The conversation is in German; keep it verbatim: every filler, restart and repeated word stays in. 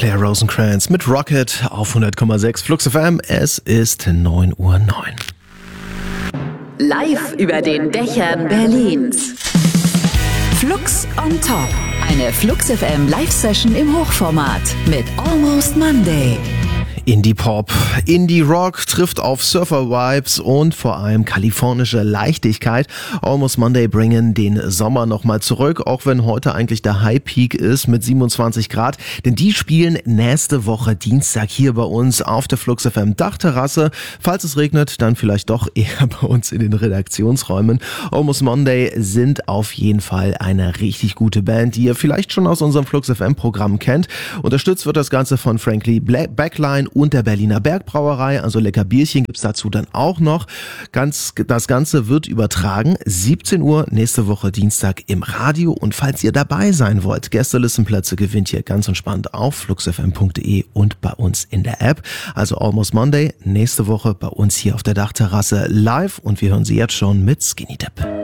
Claire Rosencrantz mit Rocket auf hundert Komma sechs Flux F M. Es ist neun Uhr neun. Live über den Dächern Berlins. Flux on Top. Eine Flux F M Live-Session im Hochformat mit Almost Monday. Indie-Pop, Indie-Rock trifft auf Surfer-Vibes und vor allem kalifornische Leichtigkeit. Almost Monday bringen den Sommer nochmal zurück, auch wenn heute eigentlich der High-Peak ist mit siebenundzwanzig Grad. Denn die spielen nächste Woche Dienstag hier bei uns auf der Flux F M Dachterrasse. Falls es regnet, dann vielleicht doch eher bei uns in den Redaktionsräumen. Almost Monday sind auf jeden Fall eine richtig gute Band, die ihr vielleicht schon aus unserem Flux F M Programm kennt. Unterstützt wird das Ganze von Frankly Backline und der Berliner Bergbrauerei, also lecker Bierchen gibt's dazu dann auch noch. Ganz, das Ganze wird übertragen, siebzehn Uhr nächste Woche Dienstag im Radio, und falls ihr dabei sein wollt, Gästelistenplätze gewinnt ihr ganz entspannt auf flux f m punkt d e und bei uns in der App. Also Almost Monday nächste Woche bei uns hier auf der Dachterrasse live, und wir hören sie jetzt schon mit Skinny Dip.